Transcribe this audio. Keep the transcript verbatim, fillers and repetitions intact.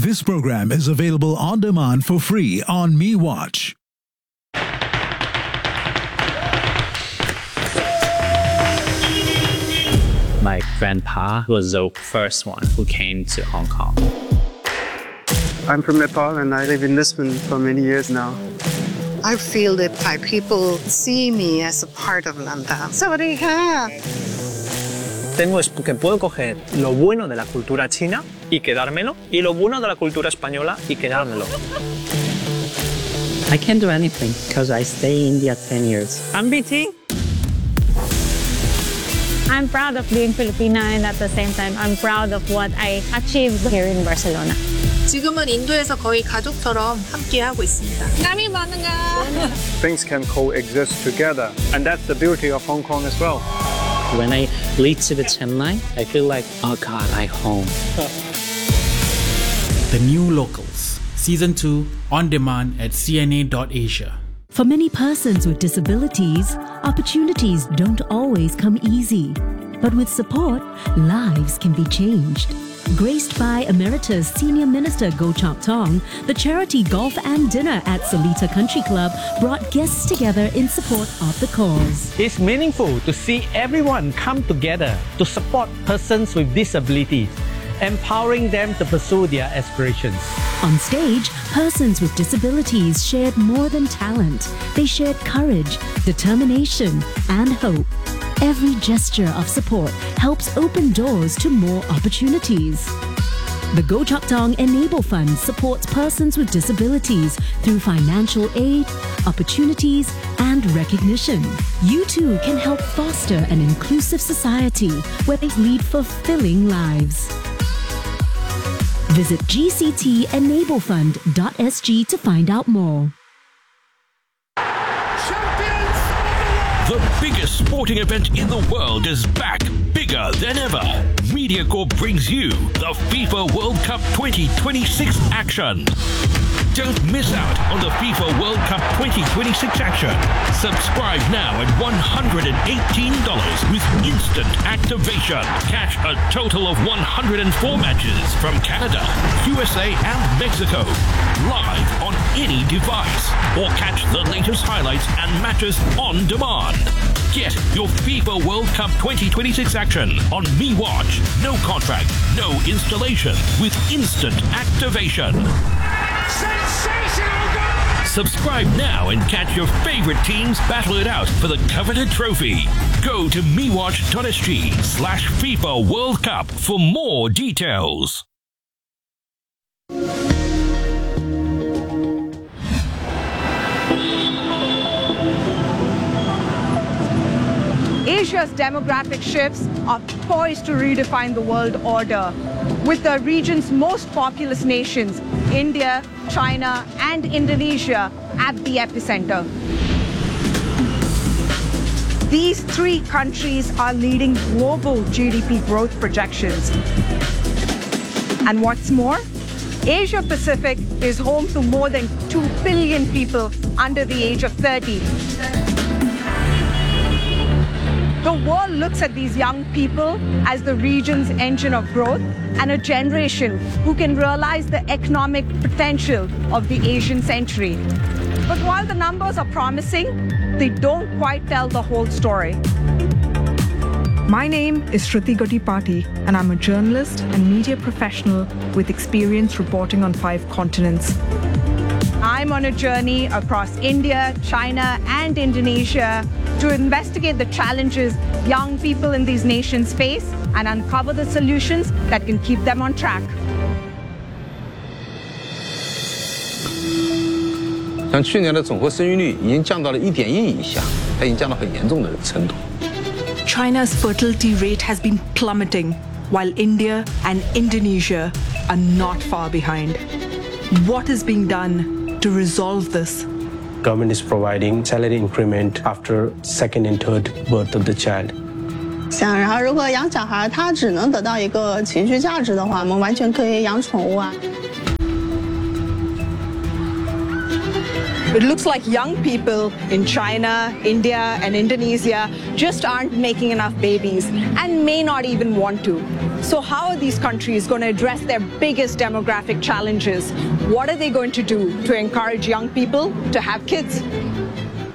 This program is available on demand for free on MeWatch. My grandpa was the first one who came to Hong Kong. I'm from Nepal and I live in Lisbon for many years now. I feel that Thai people see me as a part of London. Sawadee-ka. Tengo es que puedo coger lo bueno de la cultura china y quedármelo, y lo bueno de la cultura española y quedármelo. I can't do anything because I stay in India ten years. I'm B T. I'm proud of being Filipina, and at the same time, I'm proud of what I achieved here in Barcelona. 지금은 인도에서 거의 가족처럼 함께 하고 있습니다. 남이 많은가? Things can coexist together, and that's the beauty of Hong Kong as well. When I lead to the Chen line, I feel like, oh God, I'm home. The New Locals, Season two, on demand at c n a dot asia. For many persons with disabilities, opportunities don't always come easy. But with support, lives can be changed. Graced by Emeritus Senior Minister Goh Chok Tong, the charity Golf and Dinner at Seletar Country Club brought guests together in support of the cause. It's meaningful to see everyone come together to support persons with disabilities, empowering them to pursue their aspirations. On stage, persons with disabilities shared more than talent. They shared courage, determination, and hope. Every gesture of support helps open doors to more opportunities. The Goh Chok Tong Enable Fund supports persons with disabilities through financial aid, opportunities, and recognition. You too can help foster an inclusive society where they lead fulfilling lives. Visit g c t enable fund dot s g to find out more. The biggest sporting event in the world is back, bigger than ever. MediaCorp brings you the FIFA World Cup twenty twenty-six action. Don't miss out on the FIFA World Cup twenty twenty-six action. Subscribe now at one hundred eighteen dollars with instant activation. Catch a total of one hundred four matches from Canada, U S A and Mexico. Live on any device. Or catch the latest highlights and matches on demand. Get your FIFA World Cup twenty twenty-six action on MeWatch. No contract, no installation with instant activation. Sensational goal! Subscribe now and catch your favorite teams battle it out for the coveted trophy. Go to mewatch.sg slash FIFA World Cup for more details. Asia's demographic shifts are poised to redefine the world order, with the region's most populous nations, India, China, and Indonesia, at the epicenter. These three countries are leading global G D P growth projections. And what's more, Asia Pacific is home to more than two billion people under the age of thirty. The world looks at these young people as the region's engine of growth and a generation who can realize the economic potential of the Asian century. But while the numbers are promising, they don't quite tell the whole story. My name is Shruti Gottipati, and I'm a journalist and media professional with experience reporting on five continents. I'm on a journey across India, China, and Indonesia to investigate the challenges young people in these nations face and uncover the solutions that can keep them on track. 像去年的总和生育率已经降到了一点一以下，它已经降到很严重的程度。 China's fertility rate has been plummeting, while India and Indonesia are not far behind. What is being done to resolve this? Government is providing salary increment after second and third birth of the child. 想，然后如果养小孩，他只能得到一个情绪价值的话，我们完全可以养宠物啊。 It looks like young people in China, India, and Indonesia just aren't making enough babies and may not even want to. So how are these countries going to address their biggest demographic challenges? What are they going to do to encourage young people to have kids?